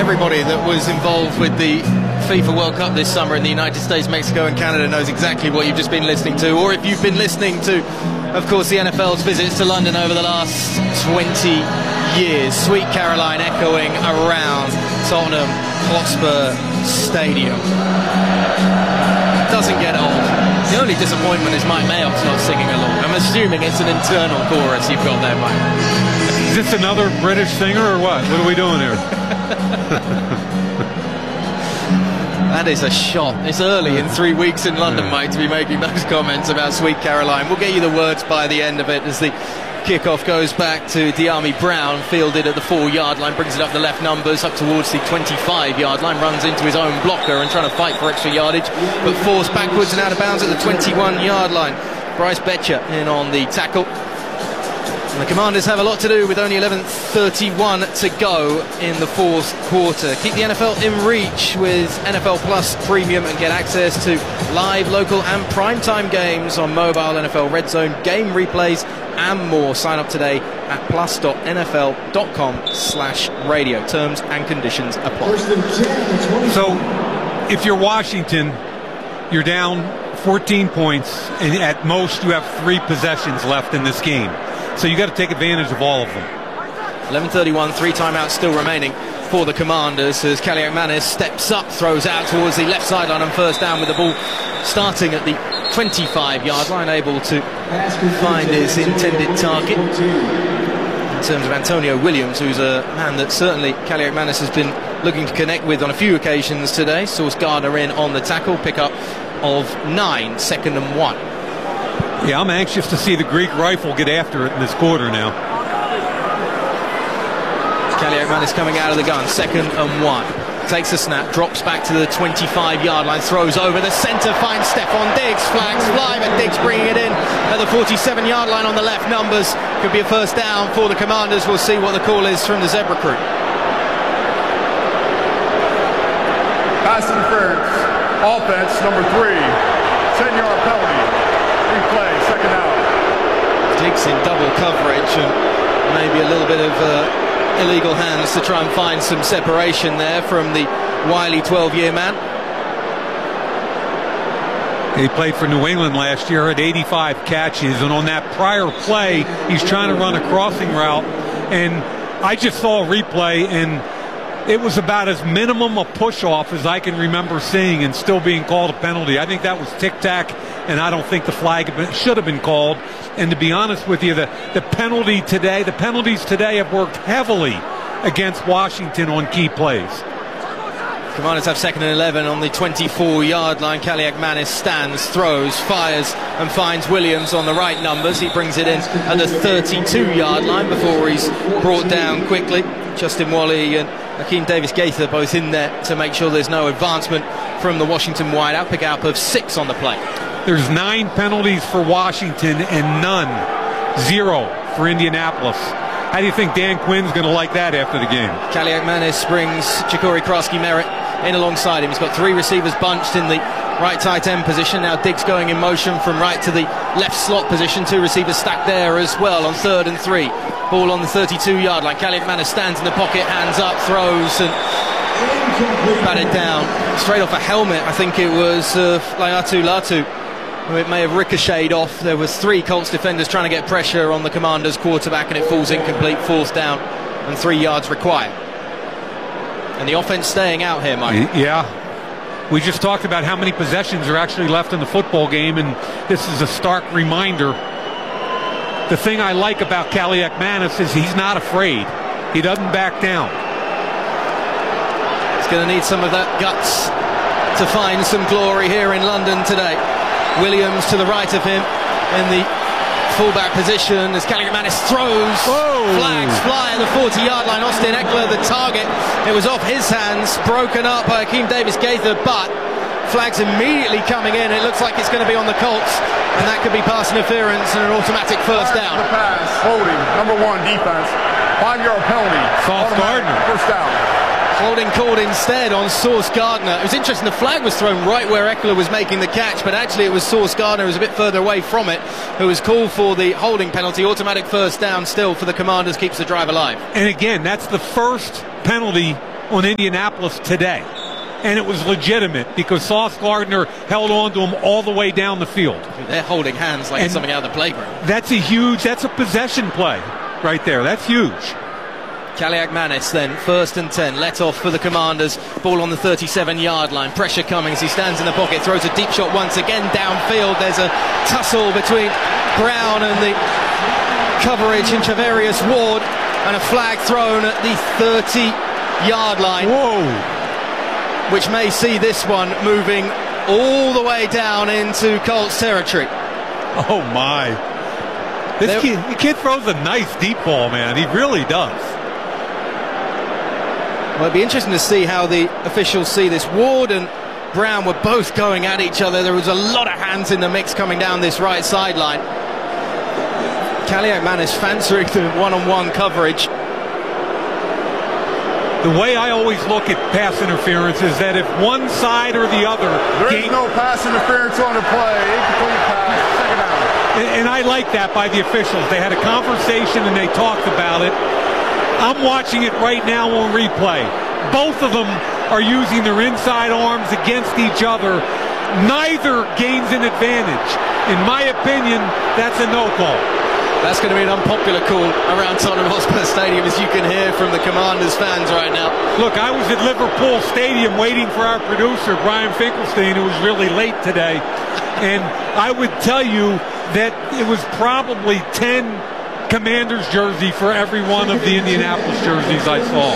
everybody that was involved with the FIFA World Cup this summer in the United States, Mexico and Canada knows exactly what you've just been listening to. Or if you've been listening to, of course, the NFL's visits to London over the last 20 years. Sweet Caroline echoing around Tottenham Hotspur Stadium. Doesn't get old. The only disappointment is Mike Mayock's not singing along. I'm assuming it's an internal chorus you've got there, Mike. Is this another British singer or what? What are we doing here? That is a shot. It's early in 3 weeks in London, Mike, to be making those comments about Sweet Caroline. We'll get you the words by the end of it as the kickoff goes back to Diami Brown, fielded at the 4-yard line, brings it up the left numbers, up towards the 25-yard line, runs into his own blocker and trying to fight for extra yardage, but forced backwards and out of bounds at the 21-yard line. Bryce Betcher in on the tackle. And the Commanders have a lot to do with only 11:31 to go in the fourth quarter. Keep the NFL in reach with NFL Plus Premium and get access to live, local and primetime games on mobile, NFL Red Zone, game replays and more. Sign up today at plus.nfl.com/radio. Terms and conditions apply. So if you're Washington, you're down 14 points, and at most you have 3 possessions left in this game. So you got to take advantage of all of them. 11:31, 3 timeouts still remaining for the Commanders as Kaliakmanis steps up, throws out towards the left sideline on first down with the ball starting at the 25-yard line, able to find his intended target in terms of Antonio Williams, who's a man that certainly Kaliakmanis has been looking to connect with on a few occasions today. Sauce Gardner in on the tackle, pickup of 9, 2nd and 1. Yeah, I'm anxious to see the Greek rifle get after it in this quarter now. Kaliakmanis coming out of the gun, 2nd and 1. Takes a snap, drops back to the 25-yard line, throws over the centre, finds Stephon Diggs, flags fly, but Diggs bringing it in at the 47-yard line on the left numbers. Could be a first down for the Commanders. We'll see what the call is from the Zebra crew. Pass interference, offense, number 3, 10-yard penalty. Replay, 2nd down. Diggs in double coverage and maybe a little bit of illegal hands to try and find some separation there from the wily 12-year man. He played for New England last year, at 85 catches, and on that prior play he's trying to run a crossing route, and I just saw a replay, and it was about as minimum a push-off as I can remember seeing and still being called a penalty. I think that was tic-tac, and I don't think the flag should have been called. And to be honest with you, the penalties today have worked heavily against Washington on key plays. Commanders have 2nd and 11 on the 24-yard line. Kaliakmanis stands, throws, fires and finds Williams on the right numbers. He brings it in at the 32-yard line before he's brought down quickly. Justin Wally and Akeem Davis-Gaither both in there to make sure there's no advancement from the Washington wideout. Pick up of 6 on the play. There's 9 penalties for Washington and 0 for Indianapolis. How do you think Dan Quinn's going to like that after the game? Kaliakmanis brings Ja'Cory Krosky-Merritt in alongside him. He's got 3 receivers bunched in the right tight end position. Now Diggs going in motion from right to the left slot position. 2 receivers stacked there as well on 3rd and 3. Ball on the 32-yard line. Kaliakmanis stands in the pocket, hands up, throws and batted down straight off a helmet. I think it was Laiatu Latu. It may have ricocheted off. There was 3 Colts defenders trying to get pressure on the Commanders quarterback, and it falls incomplete. 4th down and 3 yards required. And the offense staying out here, Mike. Yeah. We just talked about how many possessions are actually left in the football game, and this is a stark reminder. The thing I like about Kaliakmanis is he's not afraid. He doesn't back down. He's going to need some of that guts to find some glory here in London today. Williams to the right of him in the fullback position as Kaliakmanis throws. Whoa. Flags fly at the 40-yard line. Austin Eckler, the target. It was off his hands, broken up by Akeem Davis-Gaither, but flags immediately coming in. It looks like it's going to be on the Colts, and that could be pass interference and an automatic first down. The pass, holding, number 1 defense, 5-yard penalty. Sauce Gardner. First down. Holding called instead on Sauce Gardner. It was interesting, the flag was thrown right where Eckler was making the catch, but actually it was Sauce Gardner who was a bit further away from it, who was called for the holding penalty. Automatic first down still for the Commanders, keeps the drive alive. And again, that's the first penalty on Indianapolis today. And it was legitimate because Sauce Gardner held on to him all the way down the field. They're holding hands like it's something out of the playground. That's a possession play right there. That's huge. Kaliakmanis then, 1st and 10, let off for the Commanders. Ball on the 37-yard line. Pressure coming as he stands in the pocket, throws a deep shot once again downfield. There's a tussle between Brown and the coverage in Charvarius Ward, and a flag thrown at the 30-yard line. Whoa! Which may see this one moving all the way down into Colts territory. Oh, my. The kid throws a nice deep ball, man. He really does. Well, it'd be interesting to see how the officials see this. Ward and Brown were both going at each other. There was a lot of hands in the mix coming down this right sideline. Kaliakmanis fancying the one-on-one coverage. The way I always look at pass interference is that if one side or the other... There is no pass interference on the play. Incomplete pass, second down. And I like that by the officials. They had a conversation and they talked about it. I'm watching it right now on replay. Both of them are using their inside arms against each other. Neither gains an advantage. In my opinion, that's a no call. That's going to be an unpopular call around Tottenham Hotspur Stadium, as you can hear from the Commanders fans right now. Look, I was at Liverpool Stadium waiting for our producer, Brian Finkelstein, who was really late today. And I would tell you that it was probably 10 Commanders jersey for every one of the Indianapolis jerseys I saw.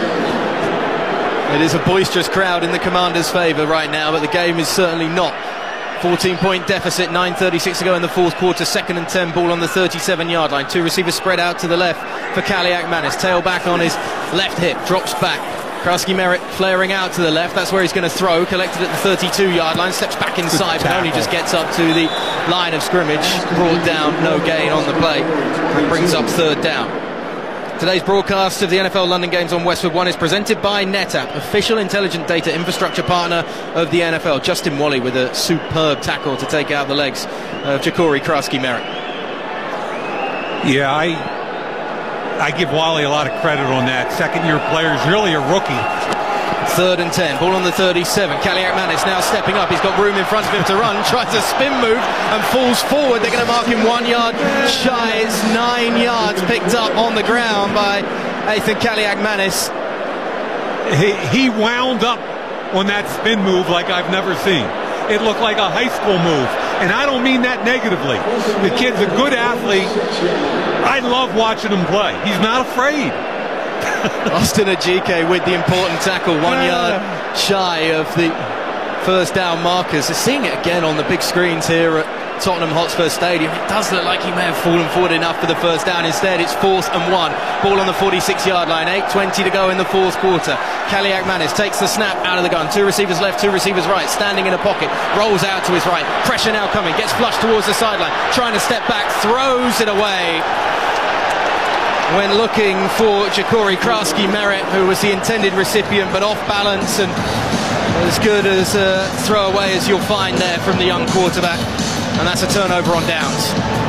It is a boisterous crowd in the Commanders' favour right now, but the game is certainly not. 14-point deficit, 9:36 to go in the fourth quarter. 2nd and 10, ball on the 37-yard line. Two receivers spread out to the left for Kaliakmanis. Tail back on his left hip, drops back. Krasky Merritt flaring out to the left. That's where he's going to throw. Collected at the 32-yard line. Steps back inside, but only just gets up to the line of scrimmage. Brought down, no gain on the play. Brings up 3rd down. Today's broadcast of the NFL London Games on Westwood One is presented by NetApp, official intelligent data infrastructure partner of the NFL. Justin Wally with a superb tackle to take out the legs of Ja'Cory Krasky Merritt. Yeah, I give Wally a lot of credit on that. Second-year player is really a rookie. 3rd and 10, ball on the 37. Kaliakmanis now stepping up. He's got room in front of him to run. Tries a spin move and falls forward. They're going to mark him 1 yard shy. It's 9 yards picked up on the ground by Ethan Kaliakmanis. He wound up on that spin move like I've never seen. It looked like a high school move. And I don't mean that negatively. The kid's a good athlete. I love watching him play. He's not afraid. Austin Ajike with the important tackle, 1 yard shy of the first down markers. They're seeing it again on the big screens here at Tottenham Hotspur Stadium. It does look like he may have fallen forward enough for the first down. Instead, it's 4th and 1. Ball on the 46-yard line. 8:20 to go in the fourth quarter. Kaliakmanis takes the snap out of the gun. Two receivers left, two receivers right. Standing in a pocket. Rolls out to his right. Pressure now coming. Gets flushed towards the sideline. Trying to step back. Throws it away. When looking for Ja'Cory Krasky Merritt, who was the intended recipient, but off balance and as good as a throwaway as you'll find there from the young quarterback. And that's a turnover on downs.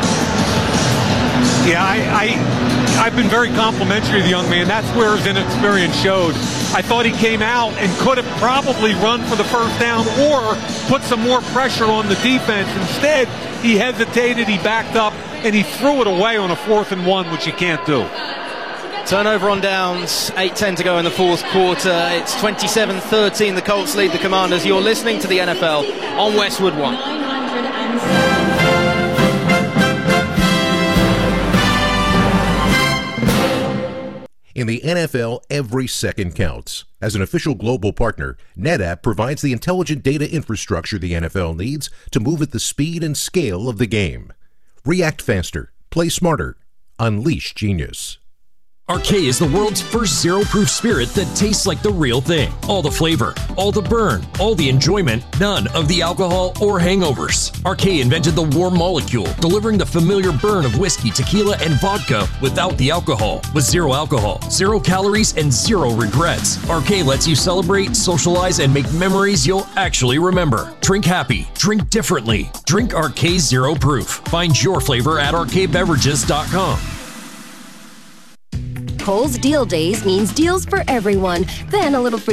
Yeah, I've been very complimentary of the young man. That's where his inexperience showed. I thought he came out and could have probably run for the first down or put some more pressure on the defense. Instead, he hesitated, he backed up, and he threw it away on a 4th and 1, which you can't do. Turnover on downs, 8:10 to go in the fourth quarter. It's 27-13. The Colts lead the Commanders. You're listening to the NFL on Westwood One. In the NFL, every second counts. As an official global partner, NetApp provides the intelligent data infrastructure the NFL needs to move at the speed and scale of the game. React faster, play smarter, unleash genius. Arcade is the world's first zero-proof spirit that tastes like the real thing. All the flavor, all the burn, all the enjoyment, none of the alcohol or hangovers. Arcade invented the warm molecule, delivering the familiar burn of whiskey, tequila, and vodka without the alcohol. With zero alcohol, 0 calories, and 0 regrets. Arcade lets you celebrate, socialize, and make memories you'll actually remember. Drink happy, drink differently. Drink Arcade Zero Proof. Find your flavor at arcadebeverages.com. Kohl's Deal Days means deals for everyone. Then a little for